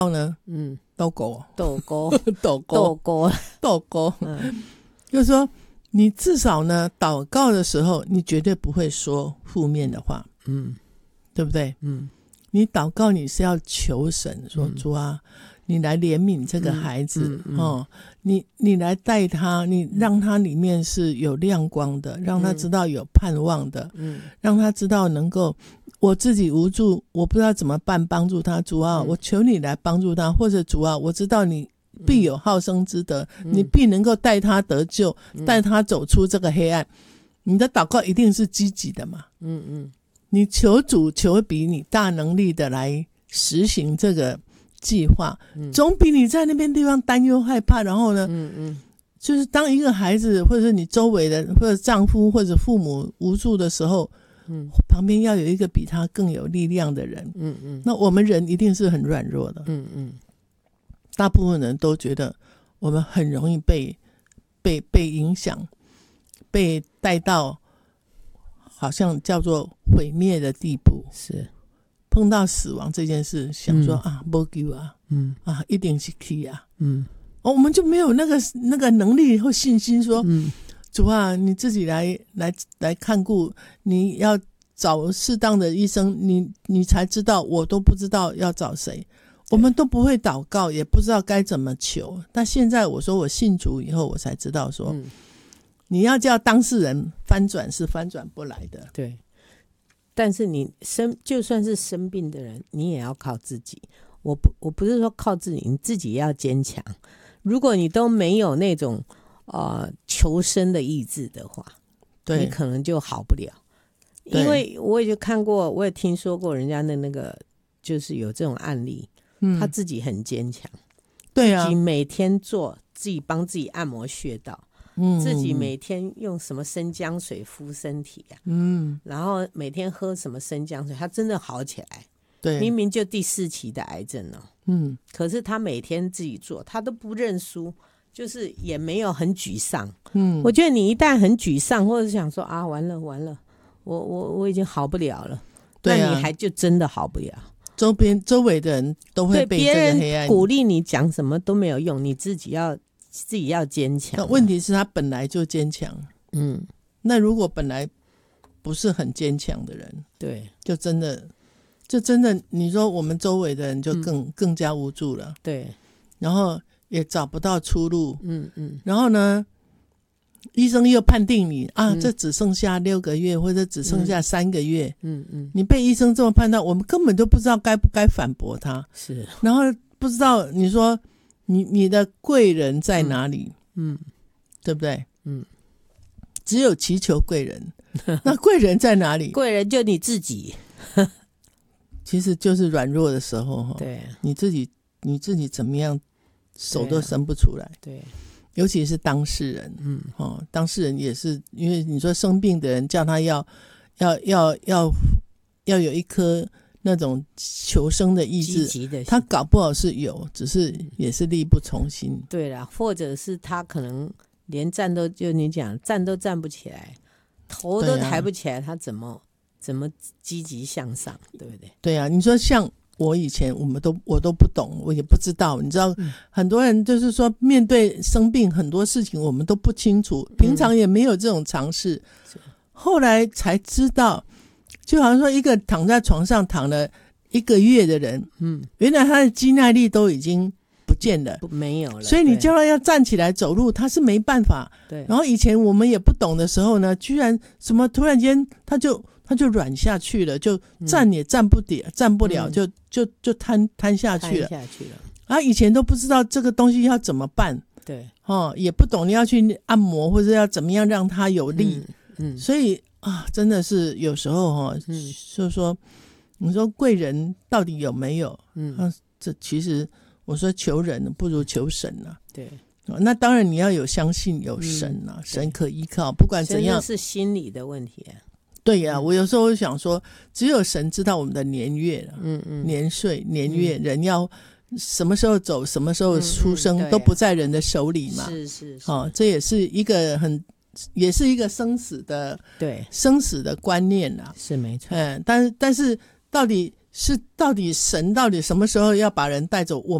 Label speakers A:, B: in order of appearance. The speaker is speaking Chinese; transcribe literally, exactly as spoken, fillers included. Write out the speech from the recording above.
A: 呢，
B: 嗯，
A: 斗狗
B: 斗沟
A: 斗沟
B: 斗沟
A: 斗沟，
B: 嗯
A: 就是说你至少呢祷告的时候你绝对不会说负面的话，
B: 嗯
A: 对不对？
B: 嗯
A: 你祷告你是要求神说、
B: 嗯、
A: 主啊，你来怜悯这个孩子、
B: 嗯嗯嗯
A: 哦、你你来带他，你让他里面是有亮光的，让他知道有盼望的、
B: 嗯、
A: 让他知道能够我自己无助，我不知道怎么办，帮助他，主啊、嗯、我求你来帮助他，或者主啊，我知道你必有好生之德、嗯、你必能够带他得救、嗯、带他走出这个黑暗。你的祷告一定是积极的嘛，
B: 嗯嗯，
A: 你求主求比你大能力的来实行这个计划、嗯、总比你在那边地方担忧害怕，然后呢嗯嗯，就是当一个孩子或者是你周围的或者丈夫或者父母无助的时候，嗯，旁边要有一个比他更有力量的人，嗯嗯，那我们人一定是很软弱的，嗯嗯，大部分人都觉得我们很容易被被被影响，被带到好像叫做毁灭的地步，
B: 是
A: 碰到死亡这件事，想说、嗯、啊没救啊，嗯啊一定是去啊，嗯、哦，我们就没有那个那个能力或信心说，嗯，主啊，你自己来来来看顾，你要找适当的医生，你你才知道，我都不知道要找谁，我们都不会祷告，也不知道该怎么求。但现在我说我信主以后，我才知道说、嗯、你要叫当事人翻转是翻转不来的。
B: 对，但是你生就算是生病的人，你也要靠自己。我不我不是说靠自己，你自己要坚强。如果你都没有那种呃求生的意志的话，对，你可能就好不了。因为我也就看过，我也听说过人家的那个，就是有这种案例，嗯、他自己很坚强，
A: 对啊，
B: 自己每天做，自己帮自己按摩穴道，嗯，自己每天用什么生姜水敷身体啊，嗯，然后每天喝什么生姜水，他真的好起来。对，明明就第四期的癌症哦，嗯，可是他每天自己做，他都不认输，就是也没有很沮丧。嗯，我觉得你一旦很沮丧，或者想说啊，完了完了。我我我已经好不了了，对啊，那你还就真的好不了。
A: 周边周围的人都会被这个黑暗，
B: 别人鼓励你讲什么都没有用，你自己要自己要坚强。
A: 问题是他本来就坚强，嗯，那如果本来不是很坚强的人，对，就真的就真的，你说我们周围的人就更、嗯、更加无助了，对，然后也找不到出路，嗯嗯，然后呢？医生又判定你啊、嗯，这只剩下六个月，或者只剩下三个月。嗯嗯，你被医生这么判断，我们根本都不知道该不该反驳他。是，然后不知道你说你你的贵人在哪里？嗯，对不对？嗯，只有祈求贵人，那贵人在哪里？
B: 贵人就你自己，
A: 其实就是软弱的时候，
B: 对，
A: 你自己你自己怎么样，手都伸不出来。对。尤其是当事人，嗯，哦，当事人也是，因为你说生病的人叫他要要要要要有一颗那种求生的意志，积极的，他搞不好是有，只是也是力不从心。
B: 对啦，或者是他可能连站都，就你讲站都站不起来，头都抬不起来，啊、他怎么怎么积极向上，对不对？
A: 对啊，你说像。我以前我们都我都不懂，我也不知道，你知道、嗯、很多人就是说面对生病很多事情我们都不清楚，平常也没有这种尝试、嗯、后来才知道，就好像说一个躺在床上躺了一个月的人，嗯，原来他的肌耐力都已经不见了，
B: 没有了，
A: 所以你叫他要站起来走路他是没办法。对，然后以前我们也不懂的时候呢，居然什么突然间他就他就软下去了，就站也站不了、嗯、站不了，就就就瘫瘫下去了，
B: 瘫下去了。
A: 然后以前都不知道这个东西要怎么办，对，哦，也不懂你要去按摩或者要怎么样让它有力，嗯，嗯所以啊，真的是有时候哈、哦，嗯，就是说，你说贵人到底有没有？嗯，啊、这其实我说求人不如求神啊，对。那当然你要有相信有神啊、嗯、神可依靠，不管怎样
B: 是心理的问题、啊、
A: 对呀、啊嗯，我有时候会想说只有神知道我们的年月了，嗯嗯，年岁年月、嗯、人要什么时候走什么时候出生、嗯嗯啊、都不在人的手里嘛，是是是、哦、这也是一个很也是一个生死的对生死的观念啊，
B: 是没错，
A: 嗯，但是但是到底是到底神到底什么时候要把人带走，我